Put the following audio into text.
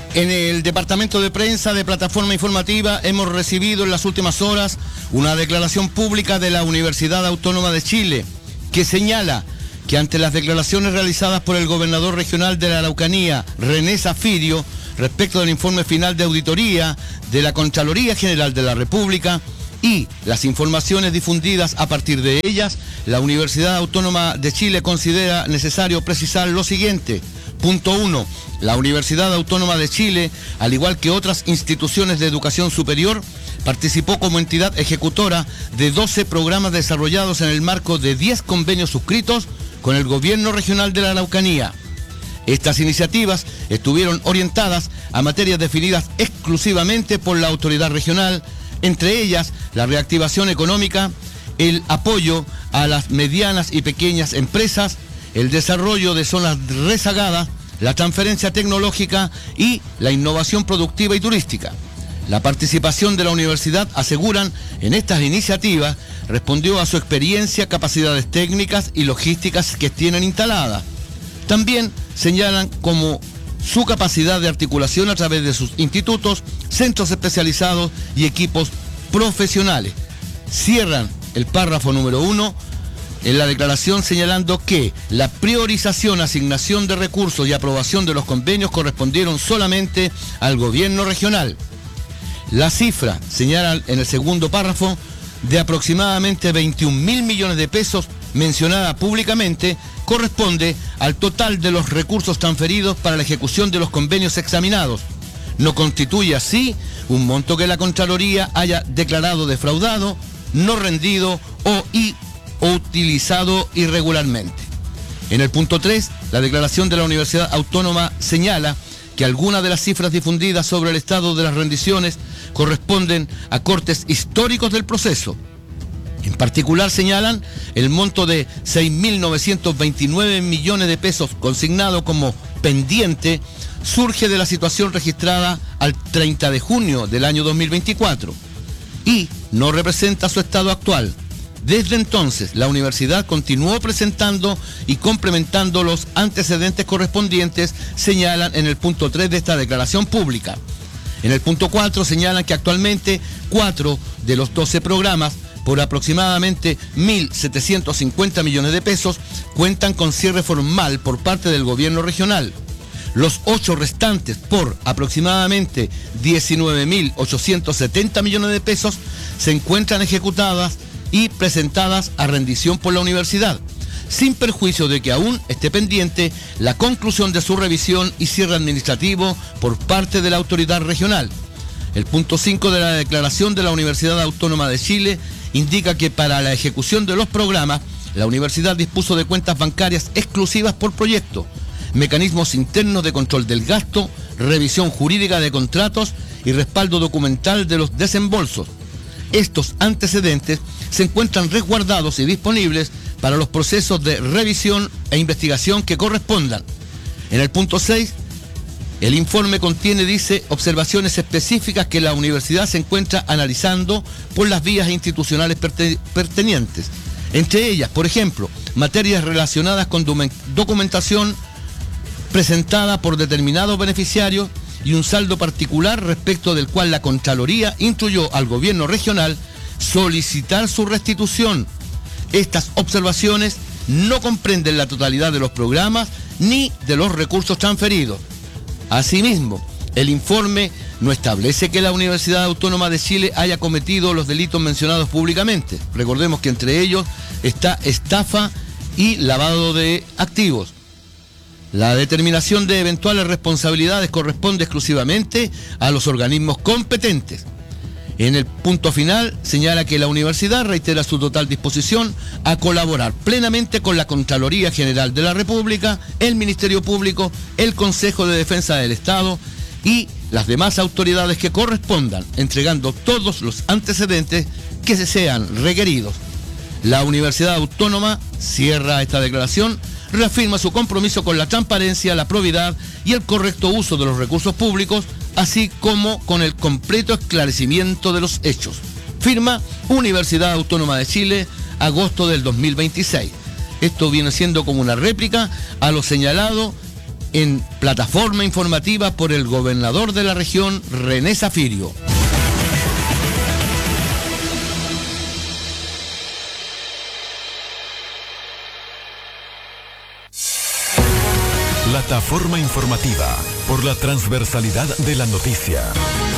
En el departamento de prensa de Plataforma Informativa hemos recibido en las últimas horas una declaración pública de la Universidad Autónoma de Chile que señala que ante las declaraciones realizadas por el gobernador regional de la Araucanía, René Zafirio, respecto del informe final de auditoría de la Contraloría General de la República y las informaciones difundidas a partir de ellas, la Universidad Autónoma de Chile considera necesario precisar lo siguiente. Punto 1. La Universidad Autónoma de Chile, al igual que otras instituciones de educación superior, participó como entidad ejecutora de 12 programas desarrollados en el marco de 10 convenios suscritos con el gobierno regional de la Araucanía. Estas iniciativas estuvieron orientadas a materias definidas exclusivamente por la autoridad regional, entre ellas la reactivación económica, el apoyo a las medianas y pequeñas empresas, el desarrollo de zonas rezagadas, la transferencia tecnológica y la innovación productiva y turística. La participación de la universidad, aseguran, en estas iniciativas respondió a su experiencia, capacidades técnicas y logísticas que tienen instaladas. También señalan como su capacidad de articulación a través de sus institutos, centros especializados y equipos profesionales. Cierran el párrafo número 1 en la declaración señalando que la priorización, asignación de recursos y aprobación de los convenios correspondieron solamente al gobierno regional. La cifra, señalan en el segundo párrafo, de aproximadamente 21.000 millones de pesos mencionada públicamente, corresponde al total de los recursos transferidos para la ejecución de los convenios examinados. No constituye así un monto que la Contraloría haya declarado defraudado, no rendido o utilizado irregularmente. En el punto 3, la declaración de la Universidad Autónoma señala que algunas de las cifras difundidas sobre el estado de las rendiciones corresponden a cortes históricos del proceso. En particular señalan el monto de 6.929 millones de pesos consignado como pendiente surge de la situación registrada al 30 de junio del año 2024 y no representa su estado actual. Desde entonces, la universidad continuó presentando y complementando los antecedentes correspondientes, señalan en el punto 3 de esta declaración pública. En el punto 4 señalan que actualmente 4 de los 12 programas, por aproximadamente 1.750 millones de pesos, cuentan con cierre formal por parte del gobierno regional. Los 8 restantes, por aproximadamente 19.870 millones de pesos, se encuentran ejecutadas y presentadas a rendición por la universidad, sin perjuicio de que aún esté pendiente la conclusión de su revisión y cierre administrativo por parte de la autoridad regional. El punto 5 de la declaración de la Universidad Autónoma de Chile indica que para la ejecución de los programas, la universidad dispuso de cuentas bancarias exclusivas por proyecto, mecanismos internos de control del gasto, revisión jurídica de contratos y respaldo documental de los desembolsos. Estos antecedentes se encuentran resguardados y disponibles para los procesos de revisión e investigación que correspondan. En el punto 6, el informe contiene, dice, observaciones específicas que la universidad se encuentra analizando por las vías institucionales pertinentes. Entre ellas, por ejemplo, materias relacionadas con documentación presentada por determinados beneficiarios y un saldo particular respecto del cual la Contraloría instruyó al gobierno regional solicitar su restitución. Estas observaciones no comprenden la totalidad de los programas ni de los recursos transferidos. Asimismo, el informe no establece que la Universidad Autónoma de Chile haya cometido los delitos mencionados públicamente. Recordemos que entre ellos está estafa y lavado de activos. La determinación de eventuales responsabilidades corresponde exclusivamente a los organismos competentes. En el punto final señala que la universidad reitera su total disposición a colaborar plenamente con la Contraloría General de la República, el Ministerio Público, el Consejo de Defensa del Estado y las demás autoridades que correspondan, entregando todos los antecedentes que se sean requeridos. La Universidad Autónoma cierra esta declaración, reafirma su compromiso con la transparencia, la probidad y el correcto uso de los recursos públicos, así como con el completo esclarecimiento de los hechos. Firma Universidad Autónoma de Chile, agosto del 2026. Esto viene siendo como una réplica a lo señalado en plataforma informativa por el gobernador de la región, René Zafirio. Plataforma informativa por la transversalidad de la noticia.